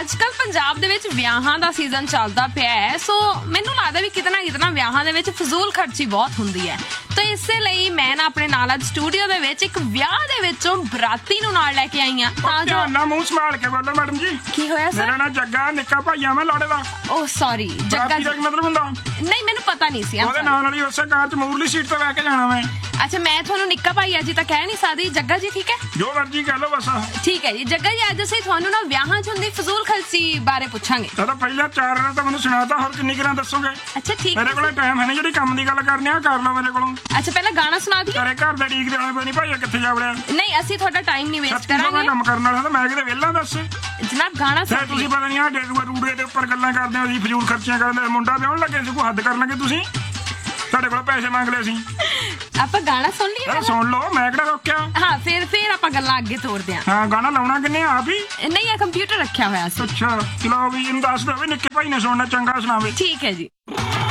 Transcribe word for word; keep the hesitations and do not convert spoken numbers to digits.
ਅੱਜ ਕੱਲ ਪੰਜਾਬ ਦੇ ਵਿੱਚ ਵਿਆਹਾਂ ਦਾ ਸੀਜ਼ਨ ਚੱਲਦਾ ਪਿਆ ਹੈ, ਸੋ ਮੈਨੂੰ ਲੱਗਦਾ ਵੀ ਕਿਤਨਾ ਕਿਤਨਾ ਵਿਆਹਾਂ ਦੇ ਵਿੱਚ ਫਜ਼ੂਲ ਖਰਚੀ ਬਹੁਤ ਹੁੰਦੀ ਹੈ। ਤਾਂ ਇਸੇ ਲਈ ਮੈਂ ਨਾ ਆਪਣੇ ਨਾਲ ਅੱਜ ਸਟੂਡੀਓ ਦੇ ਵਿੱਚ ਇੱਕ ਵਿਆਹ ਦੇ ਵਿੱਚੋਂ ਬਰਾਤੀ ਨੂੰ ਨਾਲ ਲੈ ਕੇ ਆਈ ਆ। ਤਾਂ ਜੋ ਨਾ ਮੂੰਹ ਸੰਭਾਲ ਕੇ ਬੋਲੋ ਮੈਡਮ ਜੀ। ਕੀ ਹੋਇਆ ਸਰ? ਮੇਰਾ ਨਾਂ ਜੱਗਾ, ਨਿੱਕਾ ਭਾਈ ਆ ਮੈਂ ਲਾੜੇ ਦਾ। ਓ ਸੌਰੀ ਜੱਗਾ ਬਰਾਤੀ ਜੀ। ਦਾ ਕੀ ਮਤਲਬ ਹੁੰਦਾ? ਨਹੀਂ ਮੈਨੂੰ ਪਤਾ ਨਹੀਂ ਸੀ। ਉਹਦੇ ਨਾਲ ਵਾਲੀ ਉਸੇ ਕਾਰ ਚ ਮੂਰਲੀ ਸੀਟ ਤੇ ਬਹਿ ਕੇ ਜਾਣਾ ਮੈਂ। ਅੱਛਾ ਮੈਂ ਤੁਹਾਨੂੰ ਨਿੱਕਾ ਭਾਈ ਅਜੀ ਤਾਂ ਕਹਿ ਨਹੀਂ ਸਕਦੀ। ਜੱਗਾ ਜੀ ਠੀਕ ਹੈ? ਜੋ ਮਰਜੀ ਕਹਿ ਲਓ ਬਸ। ਠੀਕ ਹੈ ਜੀ। ਜੱਗਾ ਜੀ ਅੱਜ ਅਸੀਂ ਤੁਹਾਨੂੰ ਨਾ ਵਿਆਹਾਂ 'ਚ ਹੁੰਦੀ ਫਜ਼ੂਲ ਖਰਚੀ ਬਾਰੇ ਪੁੱਛਾਂਗੇ। ਤਾਂ ਪਹਿਲਾਂ ਚਾਰ ਰਾਤ ਤਾਂ ਮੈਨੂੰ ਸੁਣਾਤਾ, ਹੋਰ ਕਿੰਨੀ ਕਿਰਾਂ ਦੱਸੋਗੇ? ਅੱਛਾ ਠੀਕ ਮੇਰੇ ਕੋਲ ਟਾਈਮ ਹੈ ਨਹੀਂ ਜਿਹੜੀ ਕੰਮ ਦੀ ਗੱਲ ਕਰਨੀ ਆ ਕਰ ਲਓ ਮੇਰੇ ਕੋਲੋਂ। ਅੱਛਾ ਪਹਿਲਾਂ ਗਾਣਾ ਸੁਣਾ ਦਈਏ? ਤੇਰੇ ਘਰ ਦੇ ਡੀਕ ਦੇਣਾ ਪੈਣੀ ਭਾਈ ਕਿੱਥੇ ਜਾ ਵੜਿਆ? ਨਹੀਂ ਅਸੀਂ ਤੁਹਾਡਾ ਟਾਈਮ ਨਹੀਂ ਵੇਸਟ ਮੈਂ ਕਰਾਂਗੇ ਕੰਮ ਕਰਨ ਵਾਲਾ ਤਾਂ ਮੈਂ ਕਿਤੇ ਵਿਹਲਾ ਦੱਸ। ਜਨਾਬ ਗਾਣਾ ਫਿਰ ਸੁਣਾ ਤੁਸੀਂ ਪਤਾ ਨਹੀਂ ਆ ਡੇਗੂਏ ਰੂੜੇ ਦੇ ਉੱਪਰ ਗੱਲਾਂ ਕਰਦੇ ਹੋ, ਅਸੀਂ ਫਜ਼ੂਲ ਖਰਚੀਆਂ ਕਰਦੇ। ਮੁੰਡਾ ਵਿਆਹਣ ਲੱਗੇ ਸੀ, ਕੋਈ ਹੱਦ ਕਰਨ ਲੱਗੇ ਤੁਸੀਂ। ਤੁਹਾਡੇ ਕੋਲ ਪੈਸੇ ਮੰਗ ਲਏ ਸੀ। ਆਪਾਂ ਗਾਣਾ ਸੁਣ ਲਈਏ ਯਾਰ ਸੁਣ ਲਓ, ਮੈਂ ਕਿਹੜਾ ਰੋਕਿਆ। ਹਾਂ ਫਿਰ ਫਿਰ ਆਪਾਂ ਗੱਲਾਂ ਅੱਗੇ ਤੋਰਦੇ ਹਾਂ। ਹਾਂ ਗਾਣਾ ਲਾਉਣਾ ਕਿੰਨੇ ਆਪ ਹੀ? ਨਹੀਂ ਇਹ ਕੰਪਿਊਟਰ ਰੱਖਿਆ ਹੋਇਆ ਸੀ। ਅੱਛਾ ਚਲੋ ਵੀ ਇਹਨੂੰ ਦੱਸ ਦਿਓ ਵੀ ਨਿੱਕੇ ਭਾਈ ਨੇ ਸੁਣਨਾ, ਚੰਗਾ ਸੁਣਾਵੇ। ਠੀਕ ਹੈ ਜੀ।